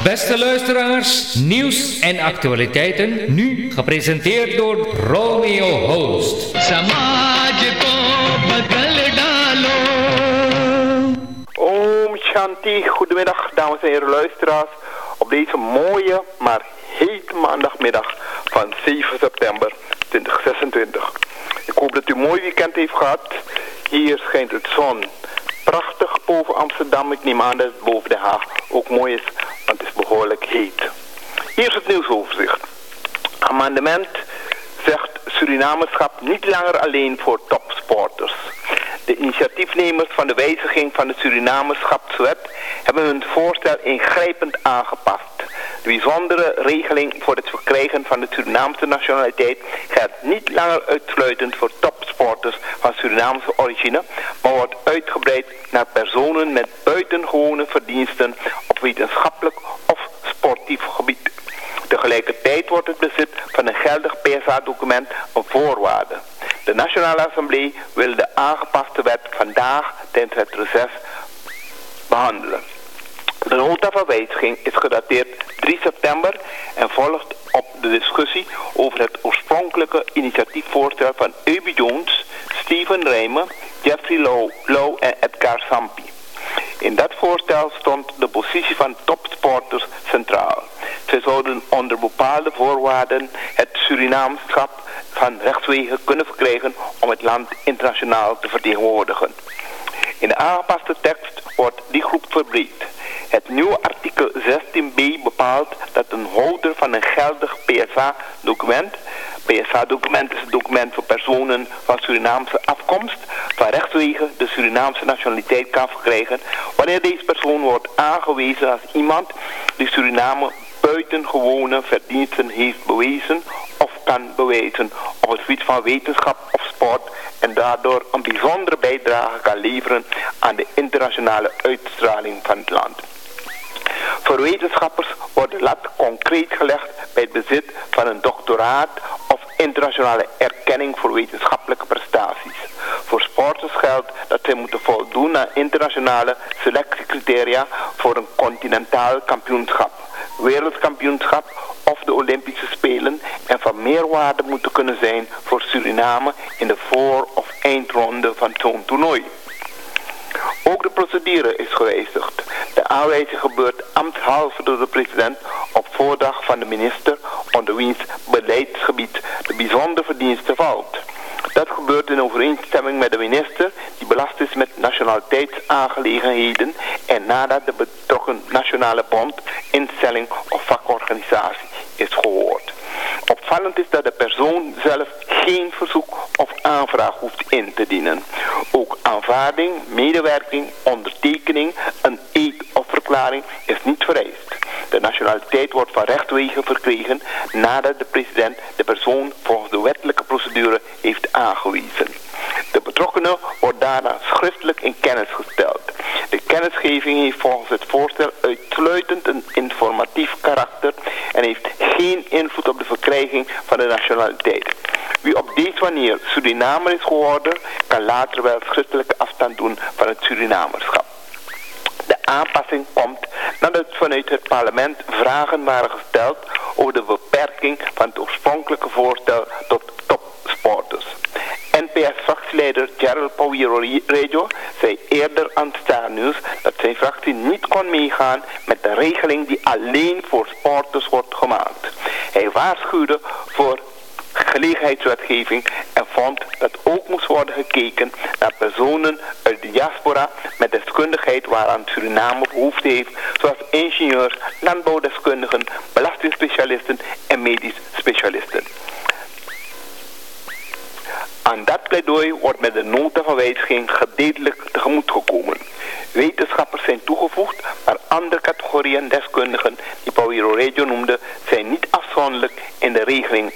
Beste luisteraars, nieuws en actualiteiten, nu gepresenteerd door Romeo Host. Om Shanti, goedemiddag dames en heren luisteraars. Op deze mooie, maar hete maandagmiddag van 7 september 2026. Ik hoop dat u een mooi weekend heeft gehad. Hier schijnt het zon prachtig boven Amsterdam. Ik neem aan dat het boven Den Haag ook mooi is, want het is behoorlijk heet. Hier is het nieuwsoverzicht. Amendement zegt Surinamerschap niet langer alleen voor topsporters. De initiatiefnemers van de wijziging van de Surinamerschapswet hebben hun voorstel ingrijpend aangepast. De bijzondere regeling voor het verkrijgen van de Surinaamse nationaliteit geldt niet langer uitsluitend voor topsporters van Surinaamse origine, maar wordt uitgebreid naar personen met buitengewone verdiensten op wetenschappelijk of sportief gebied. Tegelijkertijd wordt het bezit van een geldig PSA-document een voorwaarde. De Nationale Assemblée wil de aangepaste wet vandaag tijdens het reces behandelen. De nota van wijziging is gedateerd 3 september en volgt op de discussie over het oorspronkelijke initiatiefvoorstel van Euby Jones, Steven Rijmen, Jeffrey Low en Edgar Sampi. In dat voorstel stond de positie van topsporters centraal. Zij zouden onder bepaalde voorwaarden het Surinaamschap van rechtswege kunnen verkrijgen om het land internationaal te vertegenwoordigen. In de aangepaste tekst wordt die groep verbreed. Het nieuwe artikel 16b bepaalt dat een houder van een geldig PSA-document... PSA-document is een document voor personen van Surinaamse afkomst... van rechtswege de Surinaamse nationaliteit kan verkrijgen... wanneer deze persoon wordt aangewezen als iemand die Suriname buitengewone verdiensten heeft bewezen... of kan bewijzen op het gebied van wetenschap of sport... en daardoor een bijzondere bijdrage kan leveren aan de internationale uitstraling van het land. Voor wetenschappers wordt de lat concreet gelegd bij het bezit van een doctoraat of internationale erkenning voor wetenschappelijke prestaties. Voor sporters geldt dat zij moeten voldoen aan internationale selectiecriteria voor een continentaal kampioenschap, wereldkampioenschap of de Olympische Spelen en van meerwaarde moeten kunnen zijn voor Suriname in de voor- of eindronde van zo'n toernooi. Ook de procedure is gewijzigd. De aanwijzing gebeurt ambtshalve door de president op voordracht van de minister onder wiens beleidsgebied de bijzondere verdienste valt. Dat gebeurt in overeenstemming met de minister die belast is met nationaliteitsaangelegenheden en nadat de betrokken nationale bond, instelling of vakorganisatie is gehoord. Opvallend is dat de persoon zelf geen verzoek of aanvraag hoeft in te dienen. Ook aanvaarding, medewerking, ondertekening, een eed of verklaring is niet vereist. De nationaliteit wordt van rechtwege verkregen nadat de president de persoon volgens de wettelijke procedure heeft aangewezen. De betrokkenen wordt daarna schriftelijk in kennis gesteld. De kennisgeving heeft volgens het voorstel uitsluitend een informatief karakter en heeft geen invloed op de verkrijging van de nationaliteit. Wie op deze manier Surinamer is geworden, kan later wel schriftelijke afstand doen van het Surinamerschap. De aanpassing komt nadat vanuit het parlement vragen waren gesteld over de beperking van het oorspronkelijke voorstel tot topsporters. NPS-fractieleider Gerald Pauwiro zei eerder aan Star News dat zijn fractie niet kon meegaan met de regeling die alleen voor sporters wordt gemaakt. Hij waarschuwde voor gelegenheidswetgeving en vond dat ook moest worden gekeken naar personen uit de diaspora met deskundigheid waaraan Suriname behoefte heeft, zoals ingenieurs, landbouwdeskundigen, belastingspecialisten en medisch specialisten. Aan dat pleidooi wordt met de nota van wijziging gedeeltelijk tegemoet gekomen. Wetenschappers zijn toegevoegd, maar andere categorieën deskundigen die Pauwiro noemde zijn niet afzonderlijk in de regeling